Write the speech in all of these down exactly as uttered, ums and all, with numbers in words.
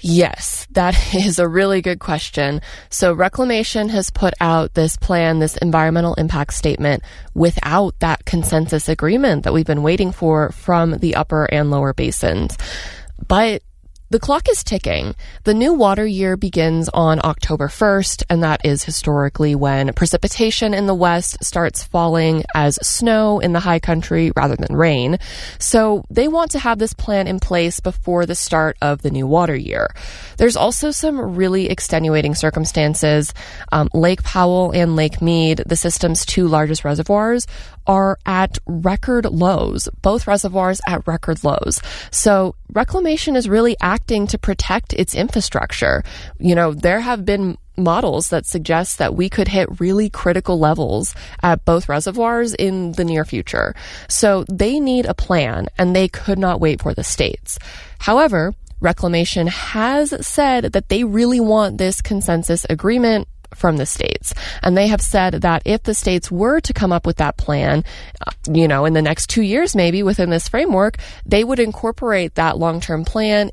Yes, that is a really good question. So Reclamation has put out this plan, this environmental impact statement, without that consensus agreement that we've been waiting for from the upper and lower basins. But the clock is ticking. The new water year begins on October first, and that is historically when precipitation in the west starts falling as snow in the high country rather than rain. So they want to have this plan in place before the start of the new water year. There's also some really extenuating circumstances. Um, Lake Powell and Lake Mead, the system's two largest reservoirs, are at record lows, both reservoirs at record lows. So Reclamation is really acting to protect its infrastructure. You know, there have been models that suggest that we could hit really critical levels at both reservoirs in the near future. So they need a plan, and they could not wait for the states. However, Reclamation has said that they really want this consensus agreement from the states. And they have said that if the states were to come up with that plan, you know, in the next two years, maybe within this framework, they would incorporate that long-term plan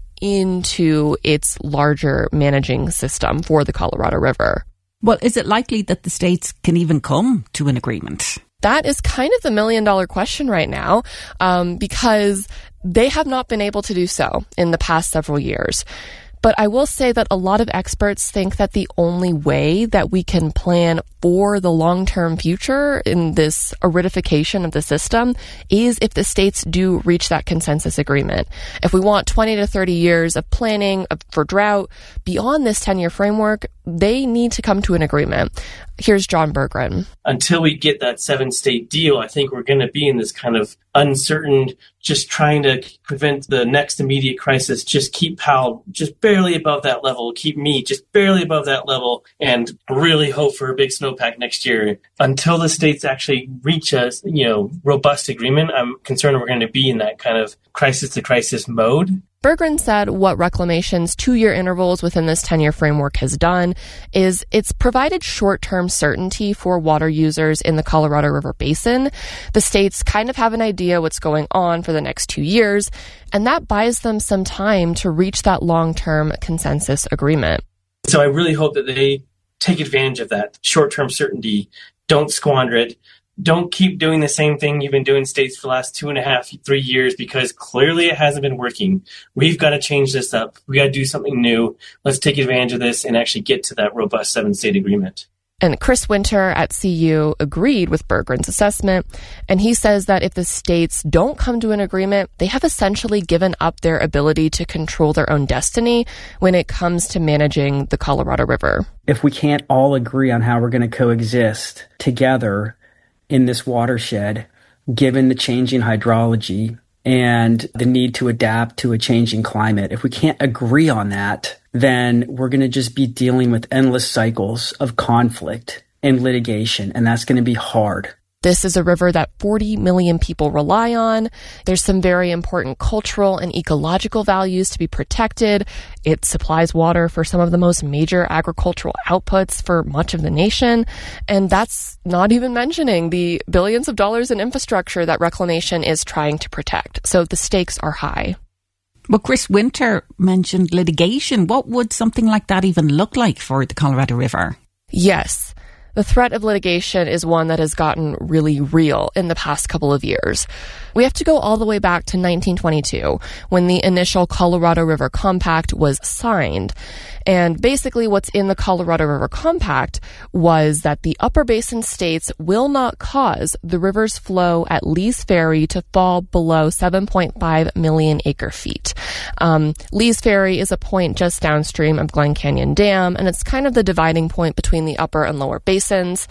into its larger managing system for the Colorado River. Well, is it likely that the states can even come to an agreement? That is kind of the million dollar question right now, um, because they have not been able to do so in the past several years. But I will say that a lot of experts think that the only way that we can plan for the long-term future in this aridification of the system is if the states do reach that consensus agreement. If we want twenty to thirty years of planning for drought beyond this ten-year framework, they need to come to an agreement. Here's John Berggren. Until we get that seven-state deal, I think we're going to be in this kind of uncertain, just trying to prevent the next immediate crisis, just keep Powell just barely above that level, keep me just barely above that level, and really hope for a big snowpack next year. Until the states actually reach a, you know, robust agreement, I'm concerned we're going to be in that kind of crisis-to-crisis mode. Berggren said what Reclamation's two-year intervals within this ten-year framework has done is it's provided short-term certainty for water users in the Colorado River Basin. The states kind of have an idea what's going on for the next two years, and that buys them some time to reach that long-term consensus agreement. So I really hope that they take advantage of that short-term certainty, don't squander it. Don't keep doing the same thing you've been doing states for the last two and a half, three years, because clearly it hasn't been working. We've got to change this up. We got to do something new. Let's take advantage of this and actually get to that robust seven-state agreement. And Chris Winter at C U agreed with Berggren's assessment, and he says that if the states don't come to an agreement, they have essentially given up their ability to control their own destiny when it comes to managing the Colorado River. If we can't all agree on how we're going to coexist together in this watershed, given the changing hydrology and the need to adapt to a changing climate, if we can't agree on that, then we're going to just be dealing with endless cycles of conflict and litigation, and that's going to be hard. This is a river that forty million people rely on. There's some very important cultural and ecological values to be protected. It supplies water for some of the most major agricultural outputs for much of the nation. And that's not even mentioning the billions of dollars in infrastructure that Reclamation is trying to protect. So the stakes are high. Well, Chris Winter mentioned litigation. What would something like that even look like for the Colorado River? Yes. The threat of litigation is one that has gotten really real in the past couple of years. We have to go all the way back to nineteen twenty-two, when the initial Colorado River Compact was signed. And basically what's in the Colorado River Compact was that the upper basin states will not cause the river's flow at Lee's Ferry to fall below seven point five million acre feet. Um, Lee's Ferry is a point just downstream of Glen Canyon Dam, and it's kind of the dividing point between the upper and lower basins.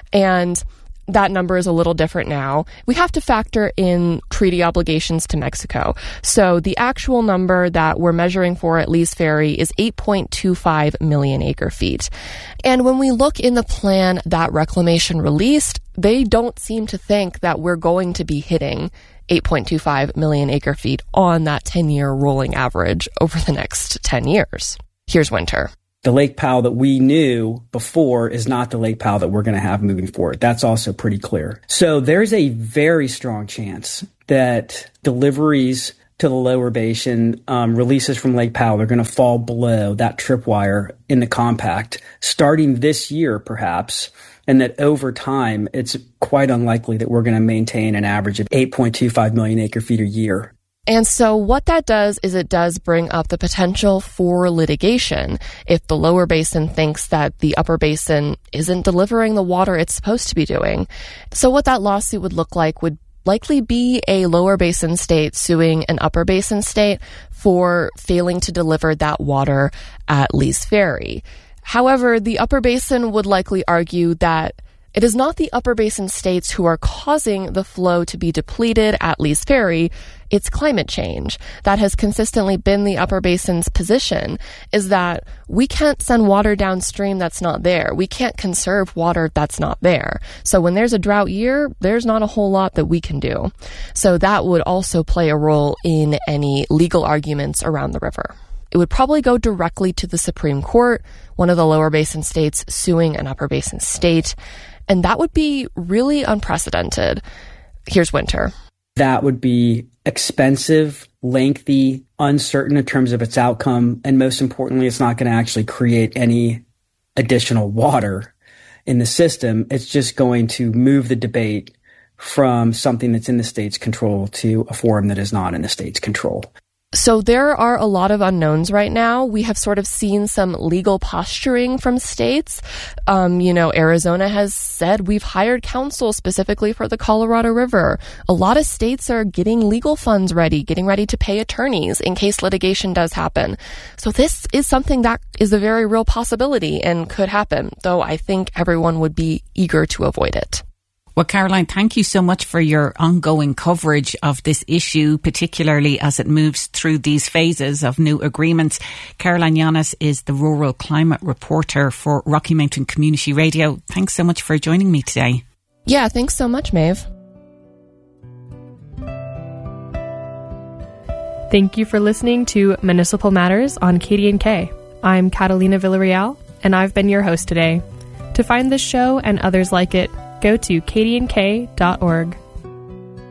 And that number is a little different now. We have to factor in treaty obligations to Mexico. So the actual number that we're measuring for at Lee's Ferry is eight point two five million acre feet. And when we look in the plan that Reclamation released, they don't seem to think that we're going to be hitting eight point two five million acre feet on that ten-year rolling average over the next ten years. Here's Winter. The Lake Powell that we knew before is not the Lake Powell that we're going to have moving forward. That's also pretty clear. So there's a very strong chance that deliveries to the lower basin, um, releases from Lake Powell are going to fall below that tripwire in the compact starting this year, perhaps, and that over time, it's quite unlikely that we're going to maintain an average of eight point two five million acre feet a year. And so what that does is it does bring up the potential for litigation if the lower basin thinks that the upper basin isn't delivering the water it's supposed to be doing. So what that lawsuit would look like would likely be a lower basin state suing an upper basin state for failing to deliver that water at Lee's Ferry. However, the upper basin would likely argue that it is not the upper basin states who are causing the flow to be depleted at Lee's Ferry. It's climate change. That has consistently been the upper basin's position, is that we can't send water downstream that's not there. We can't conserve water that's not there. So when there's a drought year, there's not a whole lot that we can do. So that would also play a role in any legal arguments around the river. It would probably go directly to the Supreme Court, one of the lower basin states suing an upper basin state. And that would be really unprecedented. Here's Winter. That would be expensive, lengthy, uncertain in terms of its outcome. And most importantly, it's not going to actually create any additional water in the system. It's just going to move the debate from something that's in the state's control to a forum that is not in the state's control. So there are a lot of unknowns right now. We have sort of seen some legal posturing from states. Um, you know, Arizona has said we've hired counsel specifically for the Colorado River. A lot of states are getting legal funds ready, getting ready to pay attorneys in case litigation does happen. So this is something that is a very real possibility and could happen, though I think everyone would be eager to avoid it. Well, Caroline, thank you so much for your ongoing coverage of this issue, particularly as it moves through these phases of new agreements. Caroline Yanes is the rural climate reporter for Rocky Mountain Community Radio. Thanks so much for joining me today. Yeah, thanks so much, Maeve. Thank you for listening to Municipal Matters on K D N K. I'm Catalina Villarreal, and I've been your host today. To find this show and others like it, go to k d n k dot org.